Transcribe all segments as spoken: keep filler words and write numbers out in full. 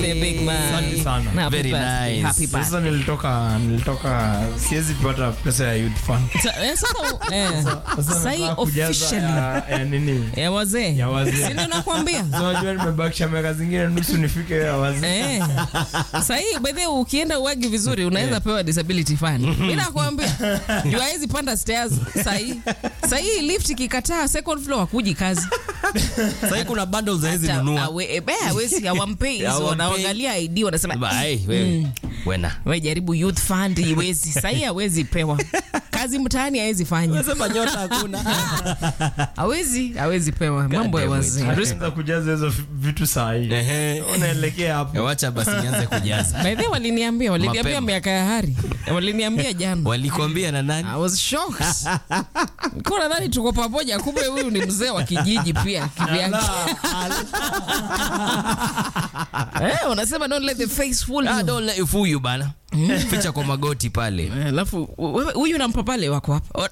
birthday big man. Sana. Very birthday. Nice. Happy birthday. Sasa nilitoka nilitoka siwezi pata pesa ya youth fund. Sasa eh sasa officially ya nini? Ya wazee. Ya wazee. Sio nakwambia. Unajua nimebakisha miaka zingine nusu nifike ya wazee. Eh. Sasa hii by the way ukienda uwagi vizuri unaweza pewa disability fund. Mimi nakwambia. Jua hizi panda stairs sasa hii. Sasa hii lift ikikataa second floor kuji kazi. Sasa kuna bundles za hizi nunua. Awe hawezi hawampei hizo, wanaangalia I D wanasema bye wewe. Wena. Wewe jaribu youth fund iwezi. Sasa hii hawezi pewa. Kazi mtaani hawezi fanya. Unasema nyota hakuna. Hawezi, hawezi pewa. Mambo ya wazee. Unaweza kujaza hizo vitu saa hii. Ehe. Unaelekea hapo. Wacha basi nianze kujaza. By the way waliniambia, waliniambia miaka ya hari. Waliniambia jana. Walikwambia na nani? I was shocked. Kwa nadhani tuko pamoja, kumbe huyu ni mzee wa kijiji pia kivyake. Eh, unasema don't let the face fool you. Ah, don't let you fool you bana. Ficha kwa magoti pale. Alafu huyu nampa pale wako hapa.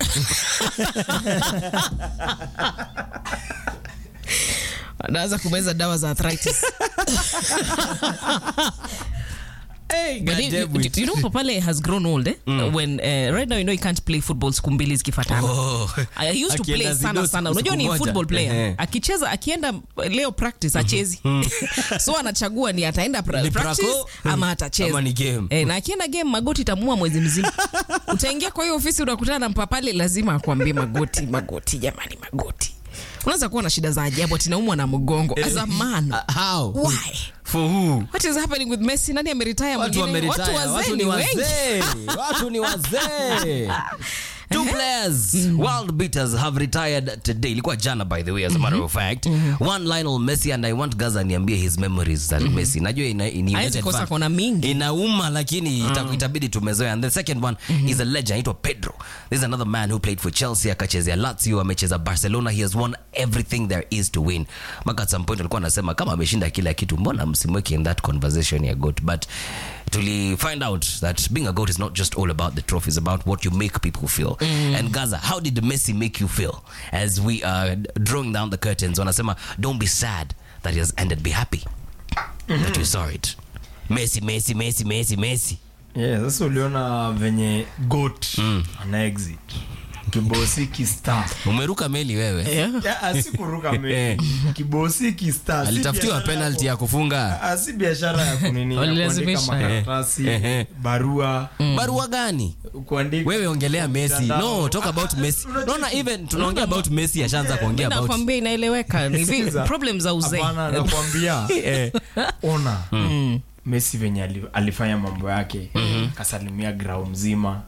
Anaanza kumeza dawa za arthritis. Hey, but you, you, you know Papale has grown old eh? Mm. When uh, right now you know he can't play football siku mbili zikifuatana. Oh. I used to play sana sana. Unajua ni football player. Akicheza akienda leo practice achezi. So anachagua ni ataenda pra- practice ama atacheza. Ama ni game. Eh, na akienda game magoti tamua mwezi mzima. Utaingia kwa hiyo ofisi unakutana na Papale lazima akwambie magoti magoti jamani magoti. Unaweza kuwa na shida za ajabu ati naumwa na mgongo as a man. Uh, how? Why? For who? What is happening with Messi? Nani ameretire Watu mwingine? watu wazee. Watu ni wazee. Watu ni wazee. Two players, mm-hmm. world beaters have retired today. Ilikuwa jana by the way as a matter of fact. Mm-hmm. One Lionel Messi, and I want Gaza niambie his memories that mm-hmm. Messi. Najua ina United fan. Kona mingi. Inauma lakini mm-hmm. itabidi tumezoea. And the second one mm-hmm. is a legend anaitwa Pedro. This is another man who played for Chelsea, akachezea Lazio, amecheza Barcelona. He has won everything there is to win. Maka at some point alikuwa anasema kama ameshinda kila kitu mbona msimweke in that conversation ya GOAT. But to find out that being a GOAT is not just all about the trophies, about what you make people feel. Mm. And Gaza, how did Messi make you feel as we are drawing down the curtains? Wanasema don't be sad that it has ended, be happy mm-hmm. that you saw it. Messi, Messi, Messi, Messi, Messi. Yeah, sasa uliona venye GOAT mm. ana exit. Kibosiki star. Umeruka meli wewe. Yeah, asikuruka meli. Kibosiki star. Alitafutiwa penalty ya kufunga. Asi biashara ya kunini ya kuandika makaratasi, barua. Mm. Barua gani? Kuandika. Wewe ongelea Messi. No, talk about Messi. No, na even tunaongea about Messi ashaanza kuongea about. Nakwambia inaeleweka. Ni problems za uzee. Hapana, nakwambia. Ona. Mm. Messi venye alifanya mambo yake. Mm-hmm. Kasalimia ground mzima.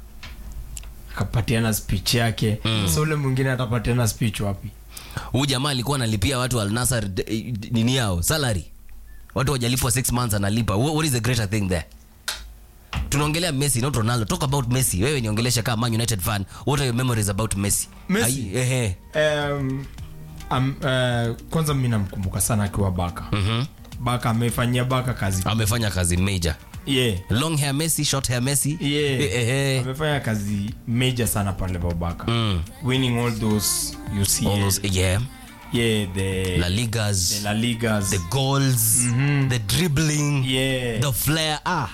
Akapatiana speech yake. Mm. So ule mwingine atapatiana speech wapi? Huyu jamaa alikuwa analipia watu Al Nassr nini yao salary. Watu wajalipwa six months analipa. What is the greater thing there? Tunaongelea Messi, not Ronaldo. Talk about Messi. Wewe niongelesha kama Man United fan. What are your memories about Messi? Messi. Eh um, um uh, kwanza mimi namkumbuka sana akiwa Barca. Mhm. Barca amefanyia Barca kazi. Amefanya kazi major. Yeah. Long hair Messi, short hair Messi. Yeah. Eh, eh. Amefanya kazi major sana pale kwa Barca. Mm. Winning all those you see. All those, yeah. Yeah, the La Ligas, the La Ligas, the goals, mm-hmm. the dribbling, yeah, the flair. Ah.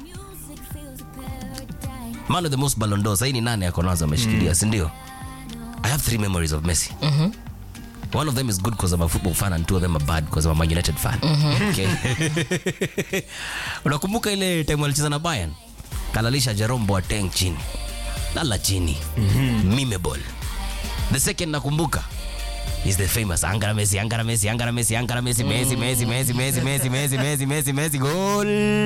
Man of the most Ballon d'Or. Saini nane yako nazo ameshikilia, mm. si ndio? I have three memories of Messi. Mhm. One of them is good because I'm a football fan and two of them are bad because I'm a Man United fan. Mm-hmm. Okay. Unakumbuka ile time walicheza na Bayern? Kalalisha Jerome Boateng chini. Lala chini. Mm-hmm. Memeable. The second nakumbuka is the famous Angara Messi, Angara Messi, Angara Messi, Angara Messi, Messi, Messi, Messi, Messi, Messi, Messi, Messi, Messi, Messi, goal.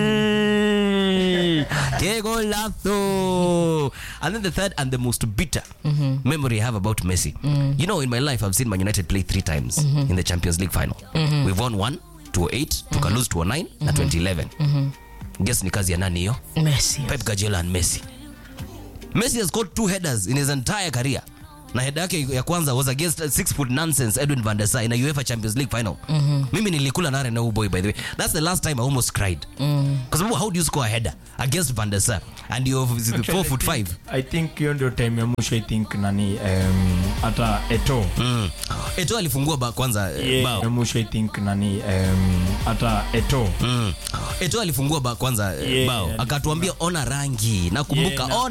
Que golazo. And then the third and the most bitter mm-hmm. memory I have about Messi. Mm. You know, in my life, I've seen Man United play three times mm-hmm. in the Champions League final. Mm-hmm. We've won one, two oh eight, mm-hmm. tuka lose two oh nine, mm-hmm. na twenty eleven. Mm-hmm. Guess ni kazi ya nani hiyo? Messi. Pep Guardiola and Messi. Messi has scored two headers in his entire career. na header yake ya kwanza was against uh, six foot nonsense Edwin van der Sar in a UEFA Champions League final. Mm-hmm. Mimi nilikula nare na boy, by the way. That's the last time I almost cried. Mm. Because how do you score a header against van der Sar and you're four foot five? I think hiyo ndio time ya mwisho. I think nani um, hata Eto mm. Eto alifungua ba kwanza yeah, bao ya mwisho. I think nani um, hata Eto mm. Eto alifungua ba kwanza yeah, bao akatuambia ona rangi nakumbuka yeah,